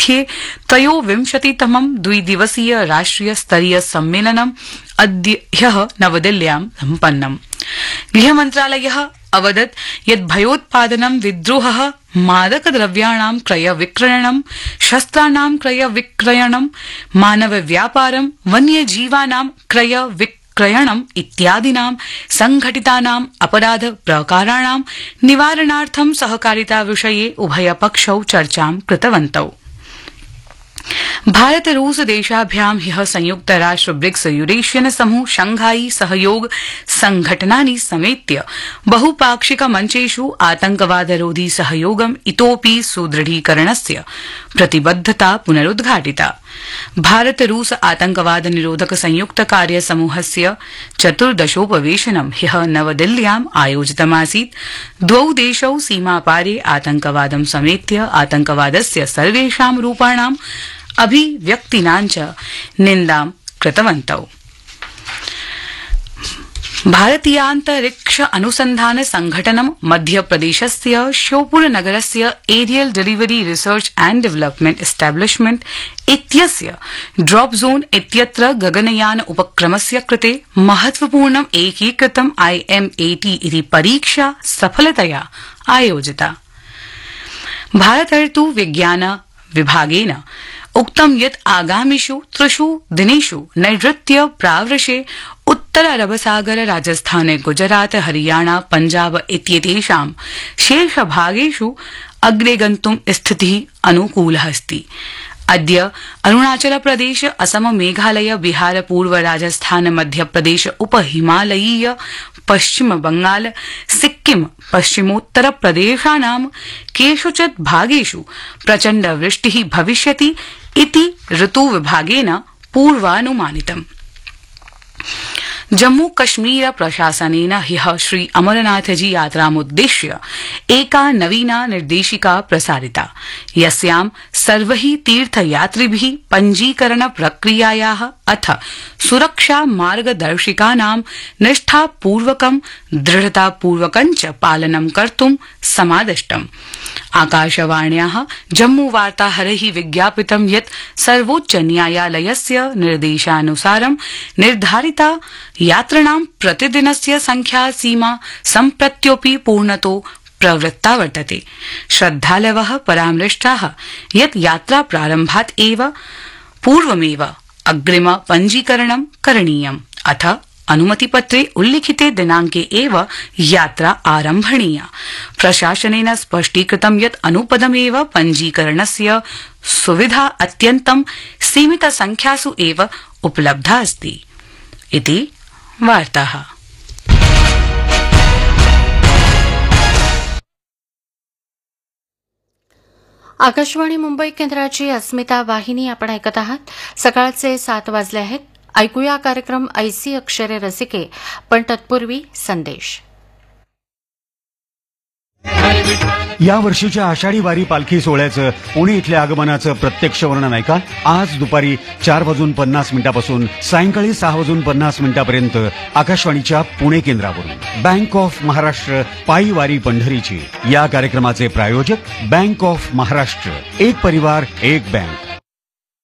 मध्ये त्रयोविंशतितमं द्विदिवसीय राष्ट्रिय स्तरीय सम्मेलनं ह्यः नवदिल्ल्यां सम्पन्नम्। गृहमन्त्रालयः अवदत् यत् भयोत्पादनं, विद्रोहः, मादकद्रव्याणां क्रयविक्रयणं, शस्त्राणां क्रयविक्रयणं, मानवव्यापारं, वन्यजीवानां क्रयविक्रयणम् इत्यादीनां संघटितानां अपराध प्रकाराणां निवारणार्थं सहकारिता विषये उभयपक्षौ चर्चां कृतवन्तौ। भारत रूस देशाभ्यां ह्यः संयुक्त राष्ट्र ब्रिक्स यूरेशियन समूह शंघाई सहयोग संघटनानि समेत्य बहुपाक्षिक मंचेषु आतंकवादरोधी सहयोगम् इतोपि सुदृढीकरणस्य प्रतिबद्धता पुनरुद्घाटिता। भारत रूस आतंकवाद निरोधक संयुक्त कार्य समूहस्य 14थोपवेशनं ह्यः नवदिल्ल्याम् आयोजितमासीत्। द्वौ देशौ सीमापारे आतंकवादं समेत्य आतंकवादस्य सर्वेषां रूपाणां अभिव्यक्तीनां च निन्दां कृतवन्तौ। भारतीयान्तरिक्ष अनुसंधान संघटनं मध्यप्रदेशस्य श्योपुर नगरस्य aerial delivery research and development establishment इत्यस्य ड्रॉप जोन इत्यत्र गगनयान उपक्रमस्य कृते महत्वपूर्णं एकीकृतं IMAT इति परीक्षा सफलतया आयोजिता। भारतर्तु विज्ञान विभागेन उक्तं यत् आगामिषु 3 दिनेषु नैऋत्य प्रावृषे उत्तर अरबसागर, राजस्थान, गुजरात, हरियाणा, पंजाब इत्येतेषां शेषभागेषु अग्रे गन्तुं स्थितिः अनुकूलः अस्ति। अद्य अरुणाचल प्रदेश, असम, मेघालय, बिहार, पूर्व राजस्थान, मध्यप्रदेश, उपहिमालयीय, पश्चिम बंगाल, सिक्किम, पश्चिमोत्तर प्रदेशानां केषुचित् भागेषु प्रचण्ड वृष्टिः भविष्यति इति ऋतु विभागेन पूर्वानुमानितम्। जम्मू कश्मीर प्रशासनेन ह्यः श्री अमरनाथजी यात्रामुद्दिश्य एका नवीना निर्देशिका प्रसारिता, यस्यां सर्वैः तीर्थयात्रिभिः पञ्जीकरण प्रक्रियायाः अथ सुरक्षा मार्गदर्शिकानां निष्ठापूर्वकं दृढतापूर्वकं च पालनं कर्तुं समादिष्टम्। आकाशवाण्याः जम्मू वार्ताहरैः विज्ञापितं यत् सर्वोच्च न्यायालयस्य निर्देशानुसारं निर्धारिता यात्रिणां प्रतिदिनस्य संख्या सीमा सम्प्रत्योऽपि पूर्णतो प्रवृत्ता वर्तते। श्रद्धालवः परामृष्टाः यत् यात्रा प्रारम्भात् एव पूर्वमेव अग्रिम पञ्जीकरणं करणीयम्, अथ अनुमतिपत्रे उल्लिखिते दिनांके एव यात्रा आरम्भणीया। प्रशासनेन स्पष्टीकृतं यत् अनुपदमेव पञ्जीकरणस्य सुविधा अत्यन्तं सीमित संख्यासु एव उपलब्धा अस्ति इति वार्ताः। आकाशवाणी मुंबई केंद्राची अस्मिता वाहिनी आपण ऐकत आहात। सकाळचे 7 वाजले आहेत। ऐकूया कार्यक्रम ऐसी अक्षरे रसिके, पण तत्पूर्वी संदेश। या वर्षीच्या आषाढी वारी पालखी सोहळ्याचं पुणे इथल्या आगमनाचं प्रत्यक्ष वर्णन ऐका आज दुपारी 4:50 पासून सायंकाळी 6:50 आकाशवाणीच्या पुणे केंद्रावरून। बँक ऑफ महाराष्ट्र पायी वारी पंढरीची या कार्यक्रमाचे प्रायोजक बँक ऑफ महाराष्ट्र, एक परिवार एक बँक।